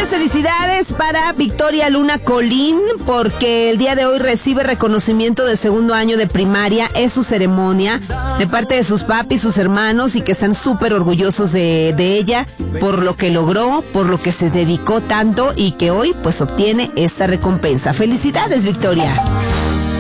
Muchas felicidades para Victoria Luna Colín, porque el día de hoy recibe reconocimiento de segundo año de primaria. Es su ceremonia de parte de sus papis, sus hermanos, y que están súper orgullosos de ella por lo que logró, por lo que se dedicó tanto y que hoy pues obtiene esta recompensa. Felicidades, Victoria.